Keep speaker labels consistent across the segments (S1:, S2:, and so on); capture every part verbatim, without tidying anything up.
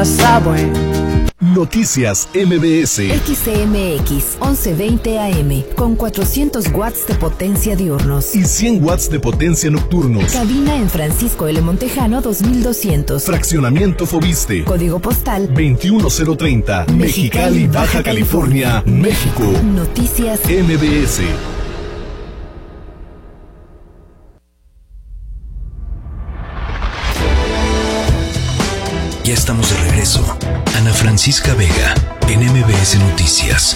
S1: Noticias M B S.
S2: X C M X once veinte A M con cuatrocientos watts de potencia diurnos
S1: y cien watts de potencia nocturnos.
S2: Cabina en Francisco L. Montejano dos mil doscientos.
S1: Fraccionamiento Fobiste.
S2: Código postal
S1: veintiuno cero treinta. Mexicali, Baja California, México.
S2: Noticias
S1: M B S.
S3: Ya estamos de regreso. Ana Francisca Vega, en M B S Noticias.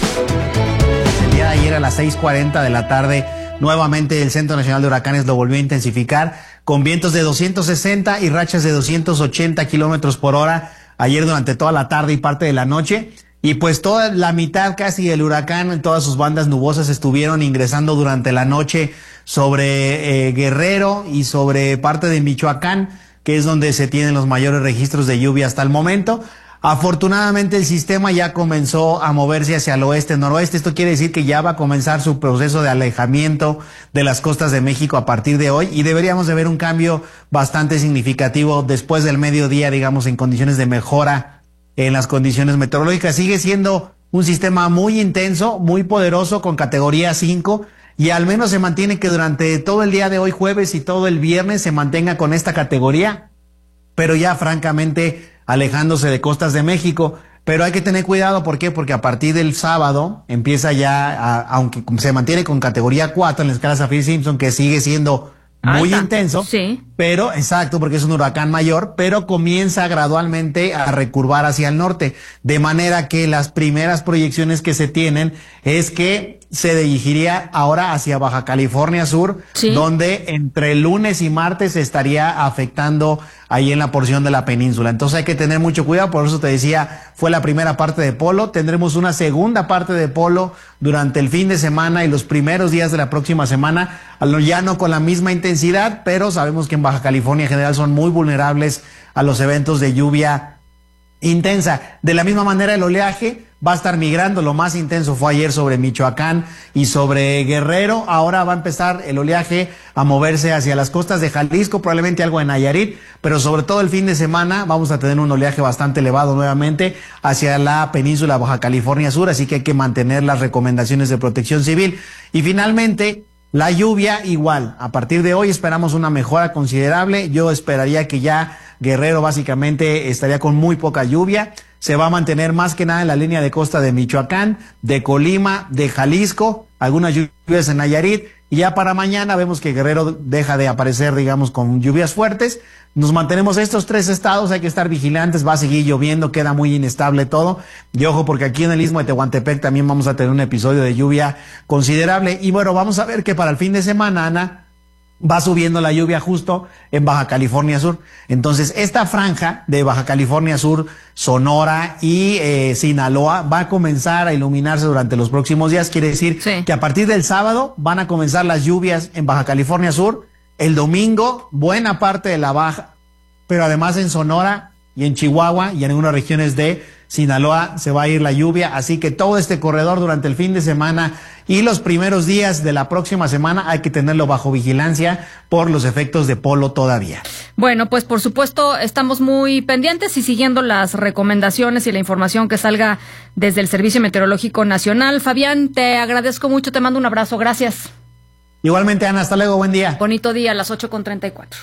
S4: El día de ayer a las seis cuarenta de la tarde, nuevamente el Centro Nacional de Huracanes lo volvió a intensificar con vientos de doscientos sesenta y rachas de doscientos ochenta kilómetros por hora ayer durante toda la tarde y parte de la noche. Y pues toda la mitad casi del huracán, en todas sus bandas nubosas estuvieron ingresando durante la noche sobre eh, Guerrero y sobre parte de Michoacán, que es donde se tienen los mayores registros de lluvia hasta el momento. Afortunadamente el sistema ya comenzó a moverse hacia el oeste-noroeste. Esto quiere decir que ya va a comenzar su proceso de alejamiento de las costas de México a partir de hoy y deberíamos de ver un cambio bastante significativo después del mediodía, digamos, en condiciones de mejora en las condiciones meteorológicas. Sigue siendo un sistema muy intenso, muy poderoso, con categoría cinco, y al menos se mantiene que durante todo el día de hoy, jueves, y todo el viernes se mantenga con esta categoría, pero ya francamente alejándose de costas de México. Pero hay que tener cuidado, ¿por qué? Porque a partir del sábado empieza ya, a, aunque se mantiene con categoría cuatro en la escala Saffir-Simpson, que sigue siendo muy
S5: Alta.
S4: intenso,
S5: Sí.
S4: pero exacto, porque es un huracán mayor, pero comienza gradualmente a recurvar hacia el norte, de manera que las primeras proyecciones que se tienen es que se dirigiría ahora hacia Baja California Sur,
S5: Sí.
S4: donde entre lunes y martes estaría afectando ahí en la porción de la península. Entonces hay que tener mucho cuidado, por eso te decía, fue la primera parte de polo, tendremos una segunda parte de polo durante el fin de semana y los primeros días de la próxima semana, ya no con la misma intensidad, pero sabemos que en Baja California en general son muy vulnerables a los eventos de lluvia intensa. De la misma manera el oleaje va a estar migrando, lo más intenso fue ayer sobre Michoacán y sobre Guerrero, ahora va a empezar el oleaje a moverse hacia las costas de Jalisco, probablemente algo en Nayarit, pero sobre todo el fin de semana vamos a tener un oleaje bastante elevado nuevamente hacia la península Baja California Sur, así que hay que mantener las recomendaciones de protección civil. Y finalmente, la lluvia igual, a partir de hoy esperamos una mejora considerable. Yo esperaría que ya Guerrero básicamente estaría con muy poca lluvia. Se va a mantener más que nada en la línea de costa de Michoacán, de Colima, de Jalisco, algunas lluvias en Nayarit. Y ya para mañana vemos que Guerrero deja de aparecer, digamos, con lluvias fuertes. Nos mantenemos estos tres estados, hay que estar vigilantes, va a seguir lloviendo, queda muy inestable todo. Y ojo, porque aquí en el Istmo de Tehuantepec también vamos a tener un episodio de lluvia considerable. Y bueno, vamos a ver que para el fin de semana, Ana, va subiendo la lluvia justo en Baja California Sur. Entonces, esta franja de Baja California Sur, Sonora y eh, Sinaloa va a comenzar a iluminarse durante los próximos días. Quiere decir
S5: Sí.
S4: que a partir del sábado van a comenzar las lluvias en Baja California Sur. El domingo, buena parte de la baja, pero además en Sonora y en Chihuahua y en algunas regiones de Sinaloa se va a ir la lluvia, así que todo este corredor durante el fin de semana y los primeros días de la próxima semana hay que tenerlo bajo vigilancia por los efectos de polo todavía.
S5: Bueno, pues por supuesto estamos muy pendientes y siguiendo las recomendaciones y la información que salga desde el Servicio Meteorológico Nacional. Fabián, te agradezco mucho, te mando un abrazo, gracias.
S4: Igualmente, Ana, hasta luego, buen día.
S5: Bonito día, a las ocho con treinta y cuatro.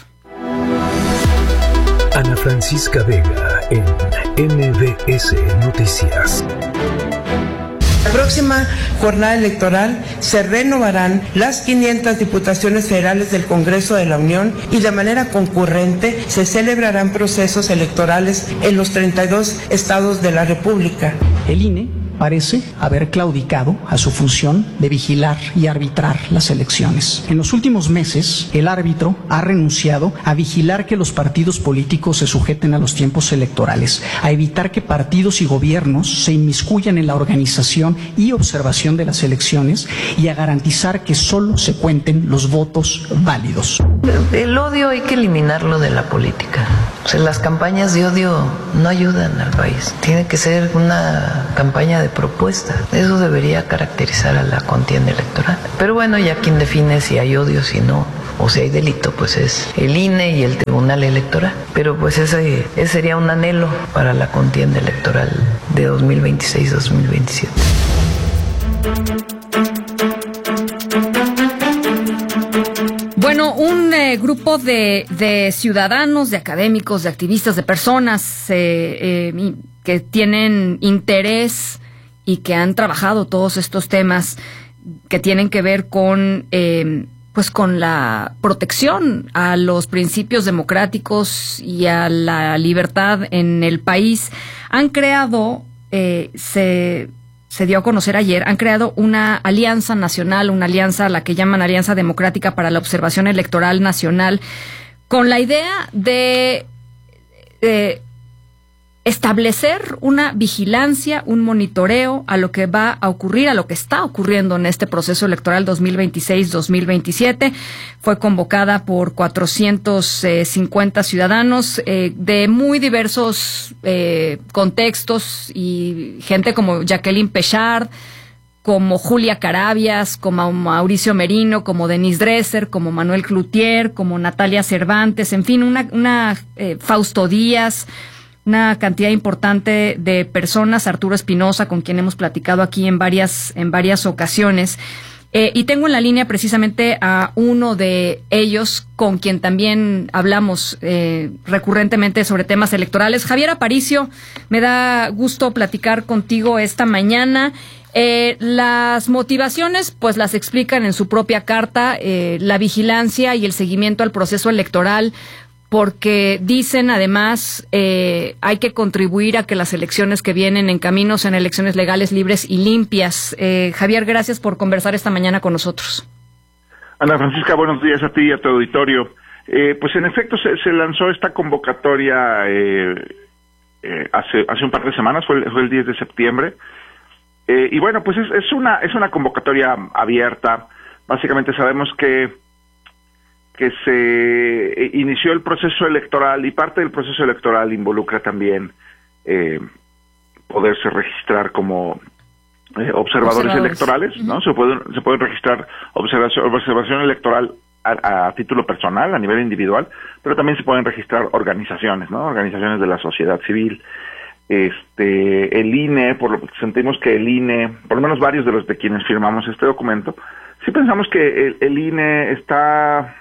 S3: Ana Francisca Vega en M B S Noticias.
S6: La próxima jornada electoral se renovarán las quinientas diputaciones federales del Congreso de la Unión y de manera concurrente se celebrarán procesos electorales en los treinta y dos estados de la República.
S7: El I N E parece haber claudicado a su función de vigilar y arbitrar las elecciones. En los últimos meses, el árbitro ha renunciado a vigilar que los partidos políticos se sujeten a los tiempos electorales, a evitar que partidos y gobiernos se inmiscuyan en la organización y observación de las elecciones y a garantizar que solo se cuenten los votos válidos.
S8: El odio hay que eliminarlo de la política. O sea, las campañas de odio no ayudan al país. Tiene que ser una campaña de propuesta. Eso debería caracterizar a la contienda electoral. Pero bueno, ya quien define si hay odio, si no, o si hay delito, pues es el I N E y el Tribunal Electoral. Pero pues ese, ese sería un anhelo para la contienda electoral de dos mil veintiséis a dos mil veintisiete.
S5: Bueno, un eh, grupo de, de ciudadanos, de académicos, de activistas, de personas eh, eh, que tienen interés y que han trabajado todos estos temas que tienen que ver con eh, pues con la protección a los principios democráticos y a la libertad en el país, han creado, eh, se, se dio a conocer ayer, han creado una alianza nacional, una alianza, la que llaman Alianza Democrática para la Observación Electoral Nacional, con la idea de eh, establecer una vigilancia, un monitoreo a lo que va a ocurrir, a lo que está ocurriendo en este proceso electoral dos mil veintiséis dos mil veintisiete. Fue convocada por cuatrocientos cincuenta ciudadanos eh, de muy diversos eh, contextos y gente como Jacqueline Pechard, como Julia Carabias, como Mauricio Merino, como Denise Dresser, como Manuel Cloutier, como Natalia Cervantes, en fin, una, una eh, Fausto Díaz, una cantidad importante de personas, Arturo Espinosa, con quien hemos platicado aquí en varias, en varias ocasiones. Eh, y tengo en la línea precisamente a uno de ellos, con quien también hablamos eh, recurrentemente sobre temas electorales. Javier Aparicio, me da gusto platicar contigo esta mañana. Eh, las motivaciones, pues las explican en su propia carta, eh, la vigilancia y el seguimiento al proceso electoral, porque dicen además eh, hay que contribuir a que las elecciones que vienen en camino sean elecciones legales, libres y limpias. Eh, Javier, gracias por conversar esta mañana con nosotros.
S9: Ana Francisca, buenos días a ti y a tu auditorio. Eh, pues en efecto se, se lanzó esta convocatoria eh, eh, hace hace un par de semanas, fue el, fue el diez de septiembre. Eh, y bueno, pues es, es una es una convocatoria abierta. Básicamente sabemos que que se inició el proceso electoral y parte del proceso electoral involucra también eh, poderse registrar como eh, observadores electorales, ¿no? Uh-huh. Se pueden se pueden registrar observación, observación electoral a, a título personal, a nivel individual, pero también se pueden registrar organizaciones, ¿no? Organizaciones de la sociedad civil. Este, el I N E, por lo que sentimos que el I N E, por lo menos varios de los de quienes firmamos este documento, sí pensamos que el, el I N E está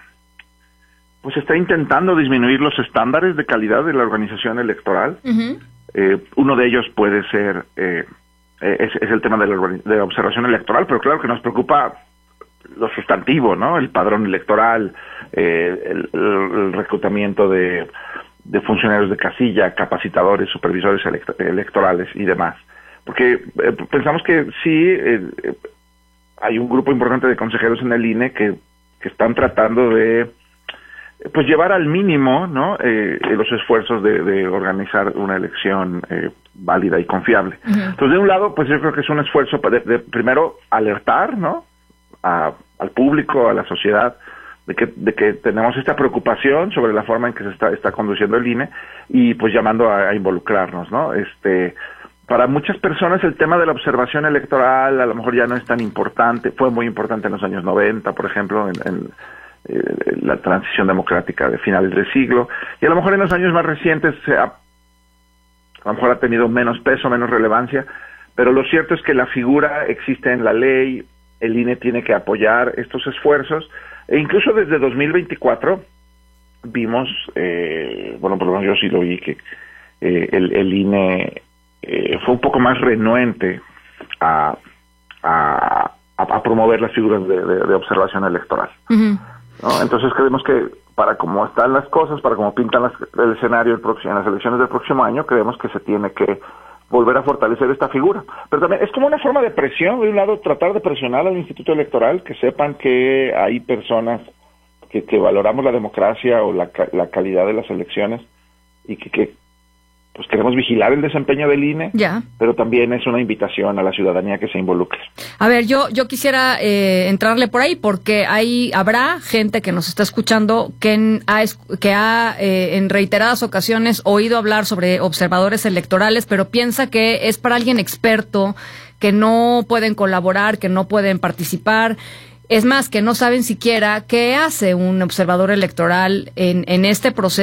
S9: pues está intentando disminuir los estándares de calidad de la organización electoral. Uh-huh. Eh, uno de ellos puede ser, eh, es, es el tema de la, de la observación electoral, pero claro que nos preocupa lo sustantivo, ¿no? El padrón electoral, eh, el, el reclutamiento de, de funcionarios de casilla, capacitadores, supervisores elect- electorales y demás. Porque eh, pensamos que sí, eh, eh, hay un grupo importante de consejeros en el I N E que, que están tratando de pues llevar al mínimo, ¿no? Eh, los esfuerzos de, de organizar una elección eh, válida y confiable. Uh-huh. Entonces, de un lado, pues yo creo que es un esfuerzo de, de primero alertar, ¿no? A, al público, a la sociedad, de que de que tenemos esta preocupación sobre la forma en que se está está conduciendo el I N E y pues llamando a, a involucrarnos, ¿no? Este, para muchas personas el tema de la observación electoral a lo mejor ya no es tan importante. Fue muy importante en los años noventa, por ejemplo, en, en Eh, la transición democrática de finales del siglo, y a lo mejor en los años más recientes se ha, a lo mejor ha tenido menos peso, menos relevancia, pero lo cierto es que la figura existe en la ley, el I N E tiene que apoyar estos esfuerzos, e incluso desde dos mil veinticuatro vimos, eh, bueno, por lo menos yo sí lo vi, que eh, el, el I N E eh, fue un poco más renuente a, a, a promover las figuras de, de, de observación electoral. Uh-huh. ¿No? Entonces creemos que para cómo están las cosas, para cómo pintan las, el escenario el próximo, en las elecciones del próximo año, creemos que se tiene que volver a fortalecer esta figura. Pero también es como una forma de presión, de un lado tratar de presionar al Instituto Electoral, que sepan que hay personas que, que valoramos la democracia o la, la calidad de las elecciones y que, que pues queremos vigilar el desempeño del I N E, ya. Pero también es una invitación a la ciudadanía que se involucre.
S5: A ver, yo yo quisiera eh, entrarle por ahí, porque hay habrá gente que nos está escuchando que en, ha, que ha eh, en reiteradas ocasiones oído hablar sobre observadores electorales, pero piensa que es para alguien experto, que no pueden colaborar, que no pueden participar. Es más, que no saben siquiera qué hace un observador electoral en, en este proceso